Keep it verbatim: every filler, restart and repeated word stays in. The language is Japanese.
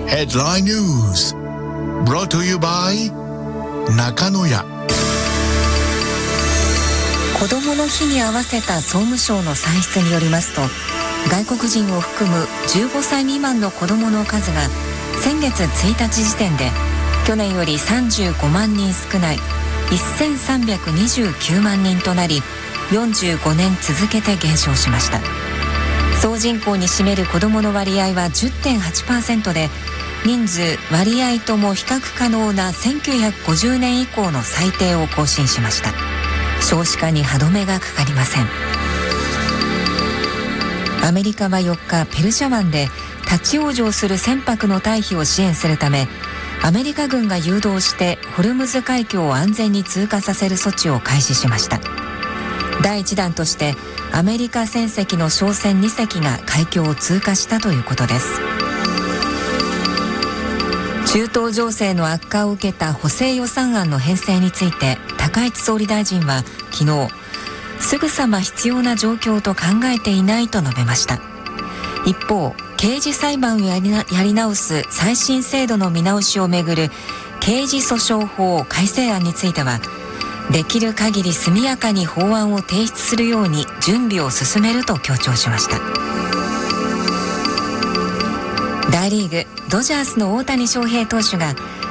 Headline News brought to you by 中野屋。 子どもの日に合わせた総務省の算出によりますと、外国人を含むじゅうごさい未満の子どもの数が先月ついたち時点で去年よりさんじゅうごまんにん少ないせんさんびゃくにじゅうきゅうまんにんとなり、よんじゅうごねん続けて減少しました。総人口に占める子どもの割合は じゅってんはちパーセント で、人数割合とも比較可能なせんきゅうひゃくごじゅうねん以降の最低を更新しました。少子化に歯止めがかかりません。アメリカはよっか、ペルシャ湾で立ち往生する船舶の退避を支援するため、アメリカ軍が誘導してホルムズ海峡を安全に通過させる措置を開始しました。だいいちだんとしてアメリカ船籍の商船に隻が海峡を通過したということです。中東情勢の悪化を受けた補正予算案の編成について、高市総理大臣は昨日、すぐさま必要な状況と考えていないと述べました。一方、刑事裁判をやりな、やり直す再審制度の見直しをめぐる刑事訴訟法改正案については、できる限り速やかに法案を提出するように準備を進めると強調しました。大リーグドジャースの大谷翔平投手が